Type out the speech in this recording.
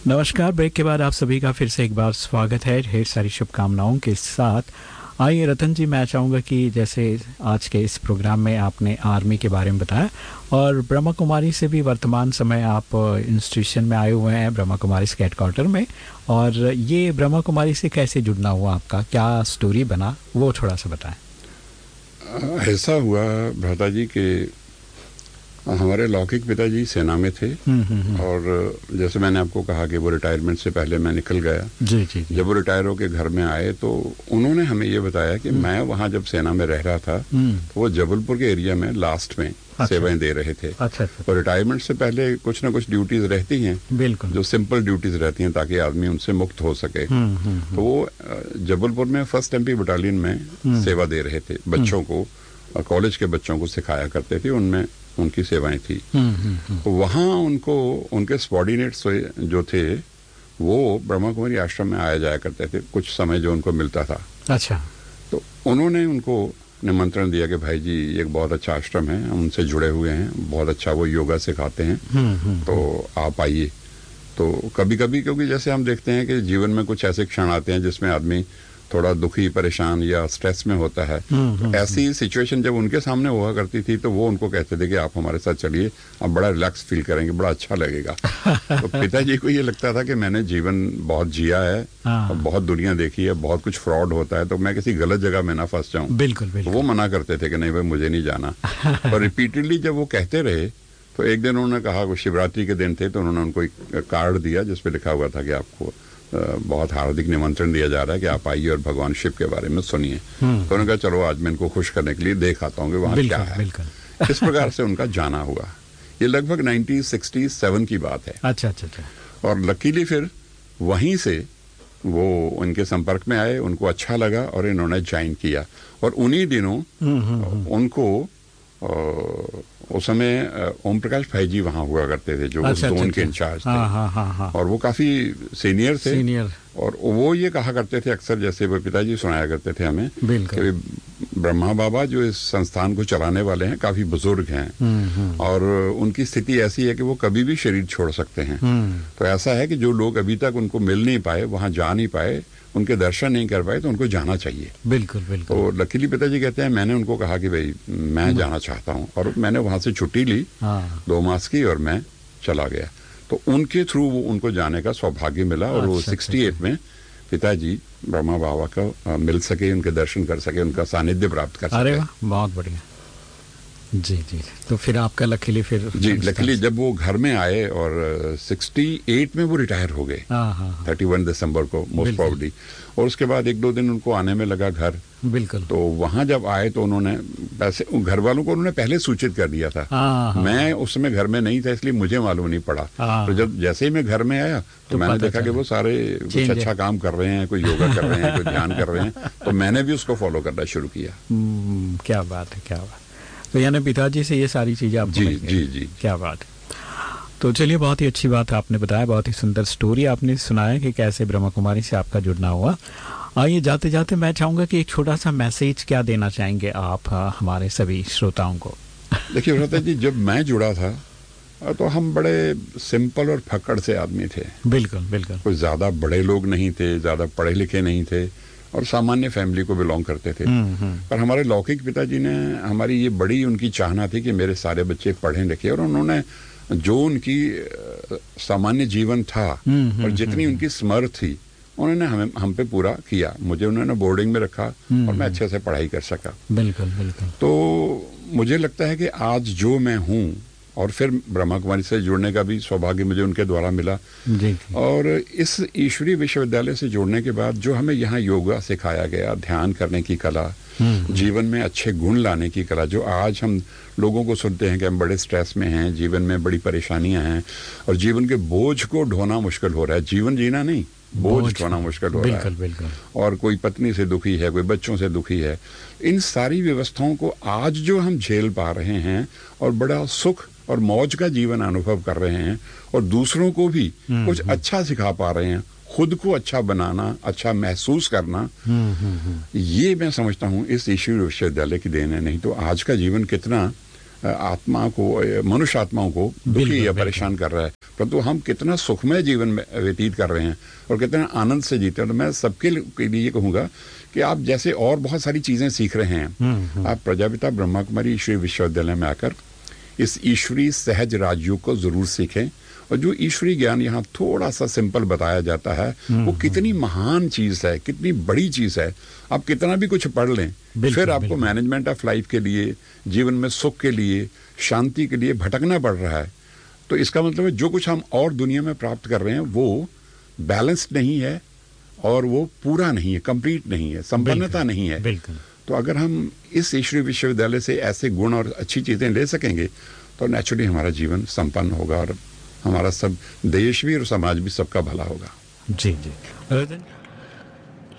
नमस्कार। ब्रेक के बाद आप सभी का फिर से एक बार स्वागत है ढेर सारी शुभकामनाओं के साथ। आइए रतन जी, मैं चाहूँगा कि जैसे आज के इस प्रोग्राम में आपने आर्मी के बारे में बताया और ब्रह्मा कुमारी से भी वर्तमान समय आप इंस्टीट्यूशन में आए हुए हैं, ब्रह्मा कुमारी के हेडक्वार्टर में, और ये ब्रह्मा कुमारी से कैसे जुड़ना हुआ आपका, क्या स्टोरी बना, वो थोड़ा सा बताएं। ऐसा हुआ भ्राता जी के हमारे लौकिक पिताजी सेना में थे और जैसे मैंने आपको कहा कि वो रिटायरमेंट से पहले मैं निकल गया। जी जी। जब वो रिटायर होके घर में आए तो उन्होंने हमें ये बताया कि मैं वहाँ जब सेना में रह रहा था तो वो जबलपुर के एरिया में लास्ट में सेवाएं दे रहे थे। अच्छा। और रिटायरमेंट से पहले कुछ ना कुछ ड्यूटीज रहती हैं, बिल्कुल, जो सिंपल ड्यूटीज रहती हैं ताकि आदमी उनसे मुक्त हो सके। तो वो जबलपुर में 1st MP बटालियन में सेवा दे रहे थे, बच्चों को, कॉलेज के बच्चों को सिखाया करते थे, उनमें उनकी सेवाएं थी। वहाँ उनको उनके सबॉर्डिनेट्स जो थे वो ब्रह्मा कुमारी आश्रम में आया जाया करते थे कुछ समय जो उनको मिलता था। अच्छा। तो उन्होंने उनको निमंत्रण दिया कि भाई जी एक बहुत अच्छा आश्रम है, हम उनसे जुड़े हुए हैं, बहुत अच्छा वो योगा सिखाते हैं, तो आप आइए। तो कभी कभी क्योंकि जैसे हम देखते हैं कि जीवन में कुछ ऐसे क्षण आते हैं जिसमें आदमी थोड़ा दुखी, परेशान या स्ट्रेस में होता है, तो ऐसी सिचुएशन जब उनके सामने हुआ करती थी तो वो उनको कहते थे कि आप हमारे साथ चलिए, आप बड़ा रिलैक्स फील करेंगे, बड़ा अच्छा लगेगा। तो पिताजी को ये लगता था कि मैंने जीवन बहुत जिया है और बहुत दुनिया देखी है, बहुत कुछ फ्रॉड होता है, तो मैं किसी गलत जगह में ना फंस जाऊं। बिल्कुल। वो मना करते थे कि नहीं भाई मुझे नहीं जाना। और रिपीटेडली जब वो कहते रहे तो एक दिन उन्होंने कहा, वो शिवरात्रि के दिन थे, तो उन्होंने उनको एक कार्ड दिया जिसपे लिखा हुआ था कि आपको बहुत हार्दिक निमंत्रण दिया जा रहा है कि आप आइए और भगवान शिव के बारे में सुनिए। तो उन्होंने कहा चलो आज मैं इनको खुश करने के लिए देख आता हूँ कि वहाँ क्या है। इस प्रकार से उनका जाना हुआ। ये लगभग 1967 की बात है। अच्छा। और लकीली फिर वहीं से वो उनके संपर्क में आए, उनको अच्छा लगा और इन्होंने ज्वाइन किया। और उन्हीं दिनों उनको उस समय ओम प्रकाश भाई जी वहाँ हुआ करते थे, जो उस जोन के इंचार्ज थे। और वो काफी सीनियर थे। और वो ये कहा करते थे अक्सर, जैसे वो पिताजी सुनाया करते थे हमें, कि ब्रह्मा बाबा जो इस संस्थान को चलाने वाले हैं काफी बुजुर्ग हैं और उनकी स्थिति ऐसी है कि वो कभी भी शरीर छोड़ सकते हैं। तो ऐसा है कि जो लोग अभी तक उनको मिल नहीं पाए, वहां जा नहीं पाए, उनके दर्शन नहीं कर पाए, तो उनको जाना चाहिए। बिल्कुल। तो लकीली पिताजी कहते हैं मैंने उनको कहा कि भाई मैं जाना चाहता हूँ, और मैंने वहां से छुट्टी ली 2 मास की और मैं चला गया। तो उनके थ्रू वो उनको जाने का सौभाग्य मिला और वो 68 में पिताजी ब्रह्मा बाबा का मिल सके, उनके दर्शन कर सके, उनका सानिध्य प्राप्त कर सके। अरे वाह, बहुत बढ़िया। जी। तो फिर आपका लकीली लकीली जब वो घर में आए और 68 में वो रिटायर हो गए, 31 दिसंबर को मोस्ट प्रॉब्ली। और उसके बाद 1-2 दिन उनको आने में लगा घर। बिल्कुल। तो वहां जब आए तो उन्होंने वैसे घर वालों को उन्होंने पहले सूचित कर दिया था। मैं उस समय घर में नहीं था, इसलिए मुझे मालूम नहीं पड़ा। तो जब जैसे ही मैं घर में आया तो मैंने देखा कि वो सारे कुछ अच्छा काम कर रहे हैं, कोई योगा कर रहे हैं, कोई ध्यान कर रहे हैं, तो मैंने भी उसको फॉलो करना शुरू किया। क्या बात है, क्या बात। तो यानी पिताजी से ये सारी चीजें आपको जी। क्या बात है। तो चलिए, बहुत ही अच्छी बात आपने बताया, बहुत ही सुंदर स्टोरी आपने सुनाया कि कैसे ब्रह्मा कुमारी से आपका जुड़ना हुआ। आइए जाते जाते मैं चाहूंगा कि एक छोटा सा मैसेज क्या देना चाहेंगे आप हमारे सभी श्रोताओं को। देखिए भ्राता जी, जब मैं जुड़ा था तो हम बड़े सिंपल और फक्कड़ से आदमी थे। बिल्कुल। कोई ज्यादा बड़े लोग नहीं थे, ज्यादा पढ़े लिखे नहीं थे और सामान्य फैमिली को बिलोंग करते थे। पर हमारे लौकिक पिताजी ने, हमारी ये बड़ी उनकी चाहना थी कि मेरे सारे बच्चे पढ़े लिखे, और उन्होंने जो उनकी सामान्य जीवन था और जितनी उनकी स्मर्थ थी उन्होंने हम पे पूरा किया। मुझे उन्होंने बोर्डिंग में रखा और मैं अच्छे से पढ़ाई कर सका। बिल्कुल। तो मुझे लगता है कि आज जो मैं हूँ, और फिर ब्रह्मा कुमारी से जुड़ने का भी सौभाग्य मुझे उनके द्वारा मिला। जी। और इस ईश्वरीय विश्वविद्यालय से जुड़ने के बाद जो हमें यहाँ योगा सिखाया गया, ध्यान करने की कला, जीवन में अच्छे गुण लाने की कला, जो आज हम लोगों को सुनते हैं कि हम बड़े स्ट्रेस में हैं, जीवन में बड़ी परेशानियां हैं और जीवन के बोझ को ढोना मुश्किल हो रहा है, जीवन जीना नहीं, बोझ ढोना मुश्किल हो रहा है। बिल्कुल। और कोई पत्नी से दुखी है, कोई बच्चों से दुखी है, इन सारी व्यवस्थाओं को आज जो हम झेल पा रहे हैं और बड़ा सुख और मौज का जीवन अनुभव कर रहे हैं और दूसरों को भी कुछ अच्छा सिखा पा रहे हैं, खुद को अच्छा बनाना, अच्छा महसूस करना, ये मैं समझता हूँ इस ईश्वरीय विश्वविद्यालय की देन है। नहीं तो आज का जीवन कितना आत्मा को, मनुष्य आत्माओं को दुखी या परेशान कर रहा है, परंतु हम कितना सुखमय जीवन में व्यतीत कर रहे हैं और कितना आनंद से जीते हैं। तो मैं सबके लिए कहूँगा कि आप जैसे और बहुत सारी चीज़ें सीख रहे हैं, आप प्रजापिता ब्रह्मा कुमारी ईश्वरीय विश्वविद्यालय में आकर इस ईश्वरीय सहज राजयोग को ज़रूर सीखें। और जो ईश्वरीय ज्ञान यहाँ थोड़ा सा सिंपल बताया जाता है, वो कितनी महान चीज़ है, कितनी बड़ी चीज़ है। आप कितना भी कुछ पढ़ लें, फिर आपको मैनेजमेंट ऑफ लाइफ के लिए, जीवन में सुख के लिए, शांति के लिए भटकना पड़ रहा है। तो इसका मतलब है जो कुछ हम और दुनिया में प्राप्त कर रहे हैं वो बैलेंस्ड नहीं है और वो पूरा नहीं है, कंप्लीट नहीं है, संपन्नता नहीं है। बिल्कुल। तो अगर हम इस ईश्वरीय विश्वविद्यालय से ऐसे गुण और अच्छी चीज़ें ले सकेंगे तो नेचुरली हमारा जीवन संपन्न होगा और हमारा सब देश भी और समाज भी सबका भला होगा। जी जी।